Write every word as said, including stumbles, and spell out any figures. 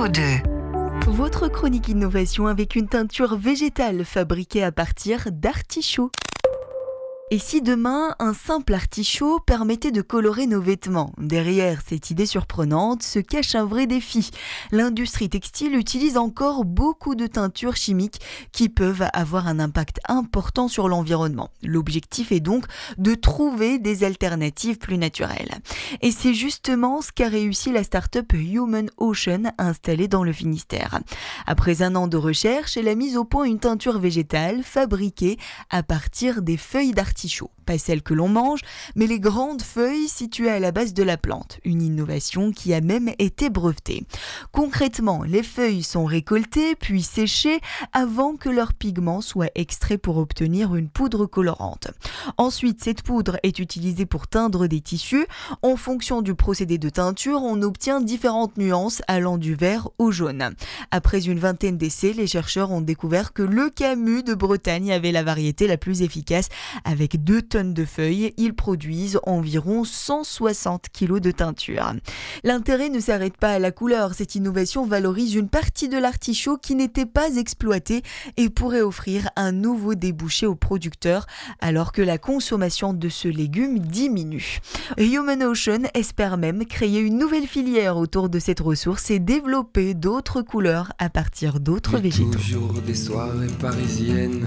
zéro deux. Votre chronique innovation avec une teinture végétale fabriquée à partir d'artichauts. Et si demain, un simple artichaut permettait de colorer nos vêtements ? Derrière cette idée surprenante se cache un vrai défi. L'industrie textile utilise encore beaucoup de teintures chimiques qui peuvent avoir un impact important sur l'environnement. L'objectif est donc de trouver des alternatives plus naturelles. Et c'est justement ce qu'a réussi la start-up Human Ocean installée dans le Finistère. Après un an de recherche, elle a mis au point une teinture végétale fabriquée à partir des feuilles d'artichaut. Pas celles que l'on mange, mais les grandes feuilles situées à la base de la plante. Une innovation qui a même été brevetée. Concrètement, les feuilles sont récoltées puis séchées avant que leurs pigments soient extraits pour obtenir une poudre colorante. Ensuite, cette poudre est utilisée pour teindre des tissus. En fonction du procédé de teinture, on obtient différentes nuances allant du vert au jaune. Après une vingtaine d'essais, les chercheurs ont découvert que le Camus de Bretagne avait la variété la plus efficace. Avec deux tonnes de feuilles, ils produisent environ cent soixante kilos de teinture. L'intérêt ne s'arrête pas à la couleur. Cette innovation valorise une partie de l'artichaut qui n'était pas exploitée et pourrait offrir un nouveau débouché aux producteurs alors que la consommation de ce légume diminue. Human Ocean espère même créer une nouvelle filière autour de cette ressource et développer d'autres couleurs à partir d'autres végétaux. Toujours des soirées parisiennes.